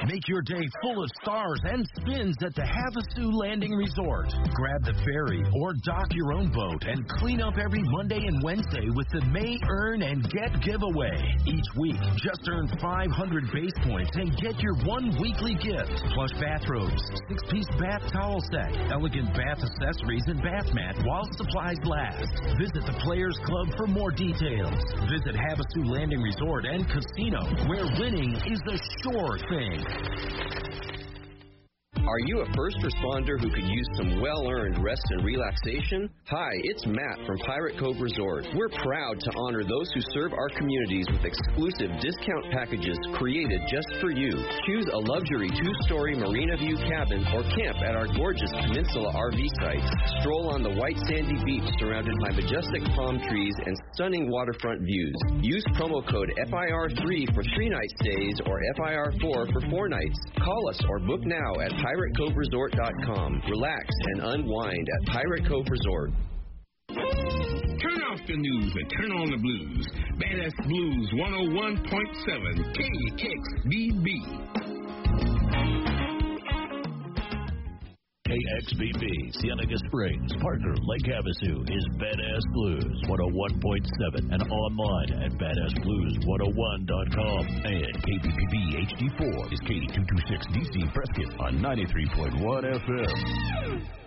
Make your day full of stars and spins at the Havasu Landing Resort. Grab the ferry or dock your own boat and clean up every Monday and Wednesday with the May Earn and Get giveaway. Each week, just earn 500 base points and get your one weekly gift. Plush bathrobes, 6-piece bath towel set, elegant bath accessories, and bath mat while supplies last. Visit the Players Club for more details. Visit Havasu Landing Resort and Casino, where winning is a sure thing. Are you a first responder who could use some well-earned rest and relaxation? Hi, it's Matt from Pirate Cove Resort. We're proud to honor those who serve our communities with exclusive discount packages created just for you. Choose a luxury 2-story Marina View cabin or camp at our gorgeous Peninsula RV sites. Stroll on the white sandy beach surrounded by majestic palm trees and stunning waterfront views. Use promo code FIR3 for 3-night stays or FIR4 for 4 nights. Call us or book now at PirateCoveResort.com. Relax and unwind at Pirate Cove Resort. Turn off the news and turn on the blues. Badass Blues 101.7 KXBB. KXBB, Cienega Springs, Parker, Lake Havasu is Badass Blues 101.7 and online at BadassBlues101.com. And KBPB HD4 is K226DC Prescott on 93.1 FM.